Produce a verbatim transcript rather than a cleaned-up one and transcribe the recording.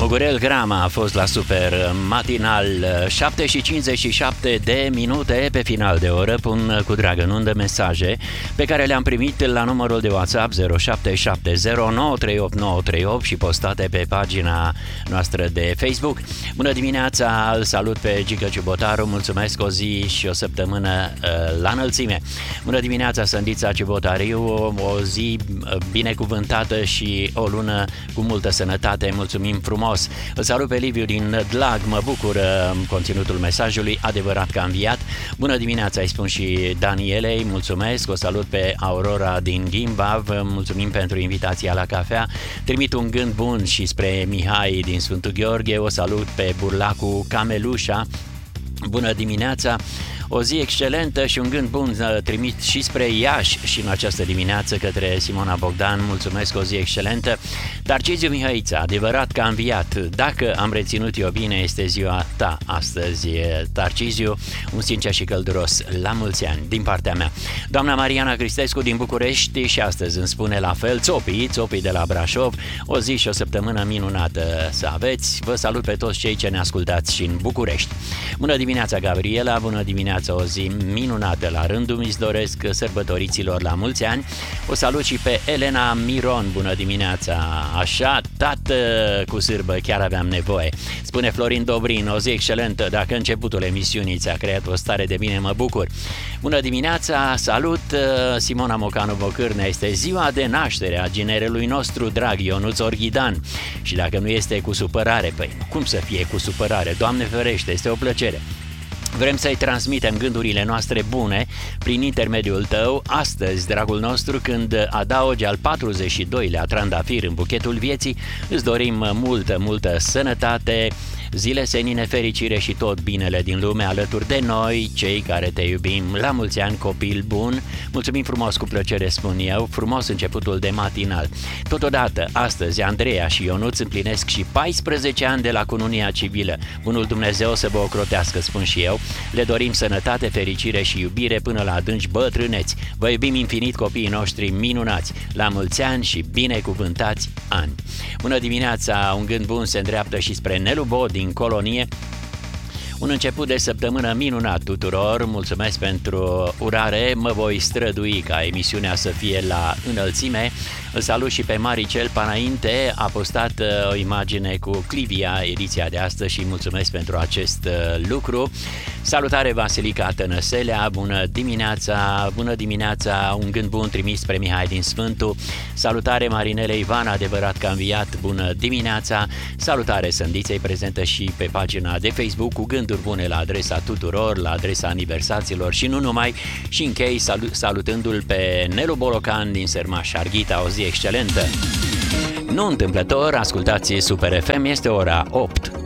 Mogurel Grama a fost la Super Matinal. Șapte și cincizeci și șapte de minute pe final de oră. Pun cu drag în undă mesaje pe care le-am primit la numărul de WhatsApp zero șapte șapte zero nouă trei opt nouă trei opt și postate pe pagina noastră de Facebook. Bună dimineața, îl salut pe Gică Ciubotaru, mulțumesc, o zi și o săptămână uh, la înălțime. Bună dimineața, Sândița Ciubotariu, o, o zi binecuvântată și o lună cu multă sănătate, mulțumim frumos. Îl salut pe Liviu din Dlag, mă bucur conținutul mesajului, adevărat că a înviat. Bună dimineața, îi spun și Danielei, mulțumesc, o salut pe Aurora din Gimbav, mulțumim pentru invitația la cafea. Trimit un gând bun și spre Mihai din Sfântul Gheorghe, o salut pe Burlacu Camelușa. Bună dimineața! O zi excelentă și un gând bun trimit și spre Iași și în această dimineață către Simona Bogdan. Mulțumesc, o zi excelentă. Tarciziu Mihăița, adevărat că a înviat. Dacă am reținut eu bine, este ziua ta astăzi, Tarciziu. Un sincer și călduros la mulți ani din partea mea. Doamna Mariana Cristescu din București și astăzi îmi spune la fel. Țopii, Țopii de la Brașov, o zi și o săptămână minunată să aveți. Vă salut pe toți cei ce ne ascultați și în București. Bună dimineața, Gabriela, bună dimineața, o zi minunată la rândul mi doresc sărbătoriților la mulți ani. O salut și pe Elena Miron, bună dimineața. Așa, tată cu sârbă, chiar aveam nevoie. Spune Florin Dobrin, o zi excelentă, dacă începutul emisiunii ți-a creat o stare de bine, mă bucur. Bună dimineața, salut Simona Mocanu Bocârnea, este ziua de naștere a ginerelui nostru drag Ionuț Orghidan. Și dacă nu este cu supărare, păi cum să fie cu supărare? Doamne ferește, este o plăcere. Vrem să-i transmitem gândurile noastre bune prin intermediul tău astăzi, dragul nostru, când adaugi al patruzeci și doilea trandafir în buchetul vieții. Îți dorim multă, multă sănătate, zile senine, fericire și tot binele din lume alături de noi, cei care te iubim. La mulți ani, copil bun. Mulțumim frumos, cu plăcere spun eu, frumos începutul de matinal. Totodată, astăzi, Andreea și Ionuț împlinesc și paisprezece ani de la cununia civilă. Bunul Dumnezeu să vă ocrotească, spun și eu. Le dorim sănătate, fericire și iubire până la adânci bătrâneți. Vă iubim infinit, copiii noștri minunați. La mulți ani și binecuvântați ani. Bună dimineața, un gând bun se îndreaptă și spre Nelu Bo din Colonie. Un început de săptămână minunat tuturor, mulțumesc pentru urare, mă voi strădui ca emisiunea să fie la înălțime. Îl salut și pe Maricel Panainte, a postat o imagine cu Clivia, ediția de astăzi, și mulțumesc pentru acest lucru. Salutare Vasilica Tănăselea, bună dimineața, bună dimineața, un gând bun trimis spre Mihai din Sfântu. Salutare Marinele Ivan, adevărat că a înviat, bună dimineața. Salutare Sândiței, prezentă și pe pagina de Facebook, cu gânduri bune la adresa tuturor, la adresa aniversaților și nu numai. Și închei salut, salutându-l pe Nelu Bolocan din Sărmaș Arghita, o zi excelentă. Nu întâmplător, ascultați Super F M, este ora opt.